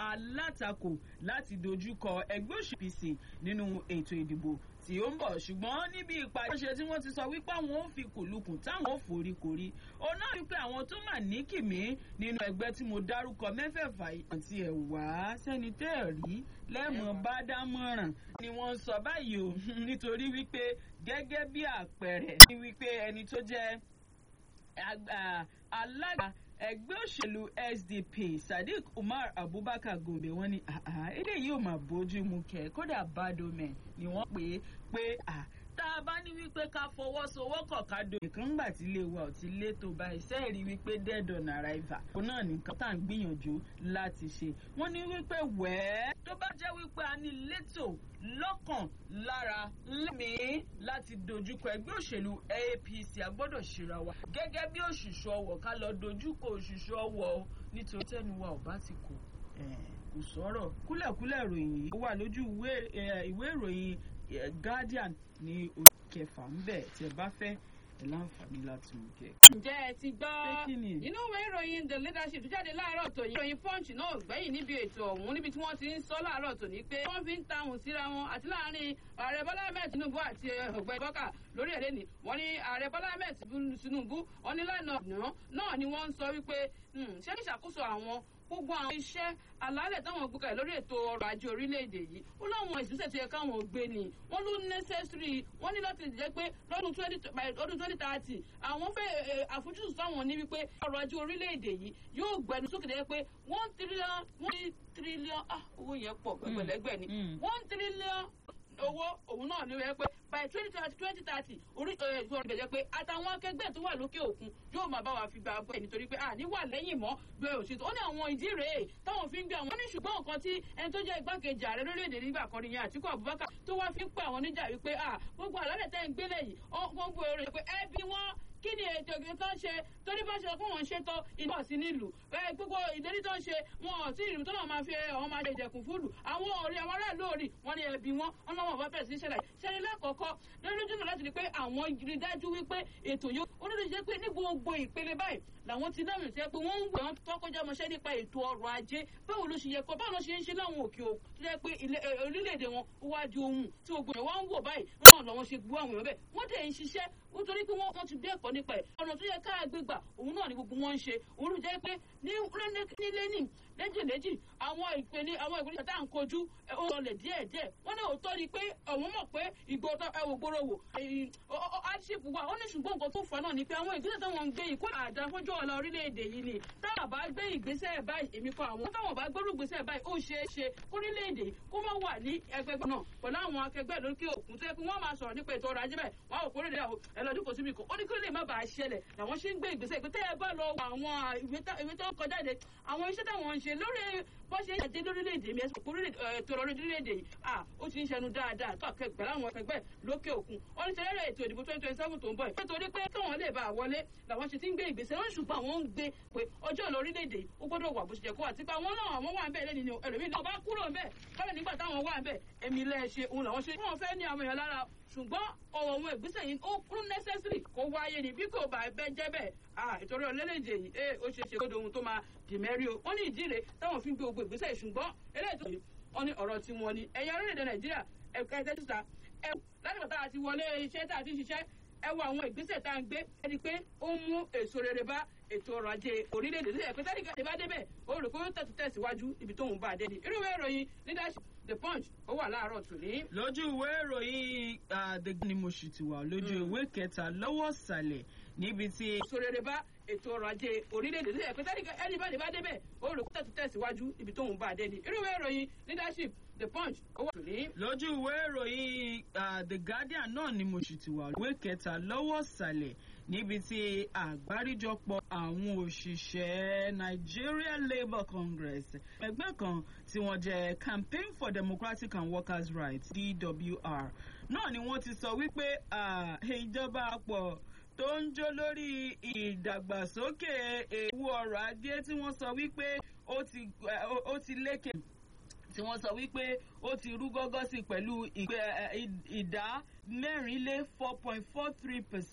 alátakò láti dojúkọ ẹgbẹ́ òṣèlú APC nínú ètò ìdìbò tí ó ń bọ̀. Ṣùgbọ́n níbi ìpàdé ṣe tí wọ́n ti sọ wípé àwọn ò fi kùlùkùn táwọn ò forí korí. Òun náà wípé àwọn tó mà ní kìmí nínú ẹgbẹ́ tí mo dárúkọ mẹ́fẹ̀ẹ̀fà yìí àti ẹ̀wà sẹ́nitẹ́ẹ̀rí lẹ́mọ̀ bá dámọ̀ràn ni wọ́n sọ báyìí o nítorí wípé gẹ́gẹ́ bí àpẹẹrẹ ni wípé ẹni tó jẹ́ alága ẹgbẹ́ òṣèlú SDP Sadiq Umar Abubakar Gombe wọ́n ní eléyìí ò mà bójú mu kẹ́ kódà bádọ́mẹ̀ ni wọ́n pé tá a bá ní wípé ká fọwọ́sowọ́kọ̀ ká do nǹkan ńgbà tí ilé wa ò ti lé tó bá iṣẹ́ rí wípé dead on arrival òun náà nìkan tá à ń gbìyànjú láti ṣe. Wọ́n ní wípé tó bá jẹ́ wípé a ní létò lọ́kàn lára lẹ́mìí láti dojúkọ ẹgbẹ́ òṣèlú APC a gbọ́dọ̀ ṣera wa gẹ́gẹ́ bí òṣùṣù ọwọ̀ ká lọ dojúkọ òṣùṣù ọwọ̀ nítorí tẹ́nu wa ò bá ti kò sọ̀rọ̀. Kúlẹ̀kúlẹ̀ ìròyìn yìí ó wà lójú ìwé ìròyìn Guardian ní orí kẹfà ń bẹ̀ tí ẹ bá fẹ́ ẹ láǹfààní láti mú kẹ. Ǹjẹ́ ẹ ti gbọ́ nínú ìwé ìròyìn The Leadership tó jáde láàárọ̀ tòní ìròyìn Punch náà gbẹ̀yìn níbi ètò ọ̀hún níbi tí wọ́n ti ń sọ láàárọ̀ tòní pé wọ́n fi ń tahùn síra wọn àti láàárín ààrẹ Bọ́lá Ahmed Tinubu àti ọ̀gbẹ́ni Bọ́kà lórí ẹ̀rẹ́ ni wọ́n ní ààrẹ Bọ́lá Ahmed Tinubu wọ́n ní lánàá náà ni wọ́n ń sọ wípé ṣé ní ìṣàkóso àwọn gbogbo àwọn iṣẹ́ alálẹ̀ táwọn gbé lórí ètò ọrọ̀ ajé orílẹ̀-èdè yìí ó láwọn ìgbésẹ̀ tó yẹ káwọn gbé ni wọ́n ló necessary wọ́n ní láti jẹ́ pé lọ́dún 2030 àwọn fẹ́ àfojúsùn táwọn ní wípé ọrọ̀ ajé orílẹ̀-èdè yìí yóò gbẹnu sókè dé pé 1 trillion owó yẹn pọ̀ gbẹgbẹ̀lẹ́gbẹ̀ ni 1 trillion owó òun náà ní wẹ́ pé by 2030 orí ìgbọ̀n ìgbẹ̀jẹ̀ pé àtàwọn akẹgbẹ́ tó wà lókè òkun yóò máa bá wa fi gba abọ́ ẹ̀ nítorí pé àní wà lẹ́yìn mọ́ gbé òṣèlú ó ní àwọn ìdí rèé táwọn fi ń gbé àwọn ní ṣùgbọ́n nǹkan tí ẹni tó jẹ́ igbákejì ààrẹ lórílẹ̀‐èdè nígbà kan nìyẹn Àtíkù Abubakar tó wá fi ń pè àwọn níjà wípé gbogbo àlálẹ̀ tẹ́ ń gbélé yìí wọ́n gbé orin pé ẹbí wọn kí ni ètò ìgbìn tó ń ṣe torí bá ṣe fún wọn ṣètò ìlú ọ̀sìn nílùú gbogbo ìdérí tó ń ṣe wọn ò tí ìrìn tó náà máa fi àwọn máa ṣe ìjẹ̀kùn fúlù àwọn ọ̀rẹ́ àwọn aráàlú òrì wọn ni ẹbí wọn ọlọ́wọ́n bá fẹ̀ sí ṣẹlẹ̀ ṣẹlẹ̀ lákọ̀ọ́kọ́ lójúmọ̀ láti rí pé àwọn rí dájú wípé ètò yóò onídìí jẹ́ pé ní gbogbo ìpele báyìí làwọn ti dáhùn sí ẹ pé wọ́n ń wẹ̀ wọ́n tọ́kọjá mọṣẹ́ nípa ètò ọrọ̀ ajé báwo ló ṣe yẹ kó báwo ló ṣe ń ṣe láwọn òkè òkun tó jẹ́ pé orílẹ̀-èdè wọn ó wá di ohun tí gbogbo ẹ̀ wá ń wò báyìí náà lọ́wọ́ ṣe gbọ́ àwọn èèyàn bẹ́ẹ̀ wọ́n dẹ̀ ń ṣiṣẹ́ nítorí pé wọ́n ti dé ẹ̀kọ́ nípa ẹ̀ ọ̀nà tó yẹ ká gbégbà òun náà ni gbogbo wọn ń ṣe òun ló jẹ́ pé ní léjìléjì àwọn ìpínlẹ̀ tá à ń kojú ó lọlẹ̀ díẹ̀díẹ̀ wọ́n ní òótọ́ ni pé àwọn mọ̀ pé ìgbòrò wò hardship wà ó ní ṣùgbọ́n nǹkan tó fà náà ni pé àwọn ìgbésẹ̀ táwọn ń gbé yìí kó àdá fọ́jọ́ ọ̀la orílẹ̀-èdè yìí ni táwọn bá gbé ìgbésẹ̀ báyìí èmi kọ́ àwọn táwọn bá gbérù ìgbésẹ̀ báyìí ó ṣeé ṣe kórílẹ̀-èdè kó má wà ní ẹgbẹ́ náà pẹ̀lú àwọn akẹgbẹ́ lókè òkun tó yẹ kí wọ́n máa sọ̀rọ̀ nípa ètò ọrọ̀ ajé bẹ́ẹ̀ wọ́n ò kórè ẹlọ́dún kò síbi kan ó ní kí ló lè má bàa ṣẹlẹ̀ làwọn ṣe ń gbé ìgbésẹ̀ pé tẹ́ ẹ bá lọ wọ àwọn ìwé tó kọjá de àwọn iṣẹ́ táwọn ń ṣe lórí bó ṣe ń ṣe lórílẹ̀-èdè mi ẹ̀sùn ètò ọrọ̀ orílẹ̀-èdè yìí ó ti ń ṣẹnu dáadáa tó àkẹgbẹ́ láwọn akẹgbẹ́ lókè òkun ó ní tẹ́lẹ̀ ètò ìdìbò 2027 tó ń bọ̀ yìí nítorí pé káwọn lè bá wọlé làwọn ṣe ti ń gbé ìgbésẹ̀ wọn ṣùgbọ́n àwọn ń gbé pé ọjọ́ ìlọ orílẹ̀-èdè yìí ó gbọ́dọ̀ wà bó ṣe jẹ́ kó àti pé àwọn náà àwọn wà ń bẹ̀ lẹ́ni ẹlòmíì náà bá kúrò ń bẹ̀ kọ́lẹ̀ nígbà táwọn wà ń bẹ̀ èmi lẹ́ ṣe òun làwọn ṣe wọ́n fẹ́ ní àwọn èèyàn lára ṣùgbọ́n ọ̀rọ̀ ohun ìgbésẹ̀ yìí ó kún necessary kó wáyé ni bí kò bá bẹ́ jẹ́ bẹ́ẹ̀ ìtorí ọlẹ́lẹ́dẹ̀ yìí ó ṣe kó dohun tó máa dì mẹ́rí o wọ́n ní ìdí rẹ̀ táwọn fi ń gbé gbogbo ìgbésẹ̀ ṣùgbọ́n eléyìí tó yìí wọ́n ní ọ̀rọ̀ tí wọ́n ní ẹ̀yà orílẹ̀-èdè Nàìjíríà ẹ̀ka ẹ̀tẹ́ síta láti pàtàkì àti wọlé iṣẹ́ tá a ti ṣiṣẹ́ ẹ wo àwọn ìgbésẹ̀ tá à ń gbé ẹni pé ó mú èso rere bá ètò ọrọ̀ ajé orílẹ̀-èdè tó yẹ pé tẹ́lifíà ti bá débẹ̀ ó rò pé ó tẹ̀síwájú ibi tóun bá dé ni irú ìwé ìròyìn leadership The Punch ó wà láàárọ̀ tòní. lójú ìwé ìròyìn the ni mo sì ti wà lójú ìwé kẹta lọ́wọ́ ìsàlẹ̀ níbi tí. èso rere bá ètò ọrọ̀ ajé orílẹ̀-èdè tó yẹ pé tẹ́lifíà ẹni bá débẹ̀ ó rò pé ó tẹ̀síwájú ibi tóun bá dé ni irú ìwé ìròyìn leadership The Punch ó wà tòní. lójú ìwé ìròyìn the Guardian náà ni mo sì ti wà ìwé kẹta lọ́wọ́ ìsàlẹ̀ níbi tí àgbáríjọpọ̀ àwọn òṣìṣẹ́ Nigeria Labour Congress ẹgbẹ́ kan tí wọ́n jẹ́ Campaign for Democratic and Workers' Rights DWR náà ni wọ́n ti sọ wípé ìjọba àpọ̀ tó ń jó lórí ìdàgbàsókè ewu ọrọ̀ ajé tí wọ́n sọ wípé ó ti lékè tí wọ́n sọ wípé ó ti rú gọ́gọ́ sí pẹ̀lú ìdá 4.43%.